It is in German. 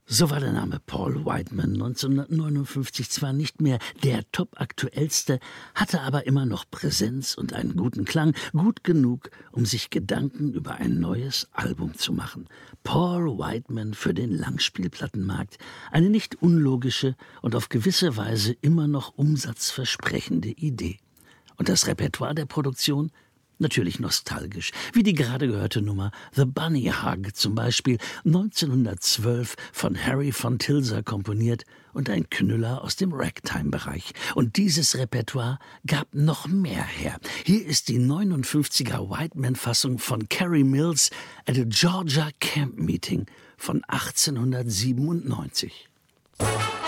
So war der Name Paul Whiteman 1959 zwar nicht mehr der topaktuellste, hatte aber immer noch Präsenz und einen guten Klang, gut genug, um sich Gedanken über ein neues Album zu machen. Paul Whiteman für den Langspielplattenmarkt, eine nicht unlogische und auf gewisse Weise immer noch umsatzversprechende Idee. Und das Repertoire der Produktion? Natürlich nostalgisch, wie die gerade gehörte Nummer The Bunny Hug zum Beispiel, 1912 von Harry von Tilser komponiert und ein Knüller aus dem Ragtime-Bereich. Und dieses Repertoire gab noch mehr her. Hier ist die 59er Whiteman-Fassung von Carrie Mills at a Georgia Camp Meeting von 1897.